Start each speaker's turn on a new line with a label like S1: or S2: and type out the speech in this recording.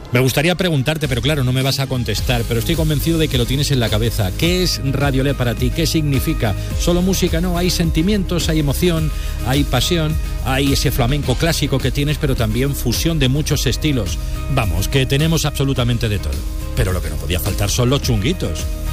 S1: Me gustaría preguntarte, pero claro, no me vas a contestar, pero estoy convencido de que lo tienes en la cabeza. ¿Qué es Radiolé para ti? ¿Qué significa? ¿Solo música? No, hay sentimientos, hay emoción, hay pasión, hay ese flamenco clásico que tienes, pero también fusión de muchos estilos. Vamos, que tenemos absolutamente de todo. Pero lo que no podía faltar son los chunguitos.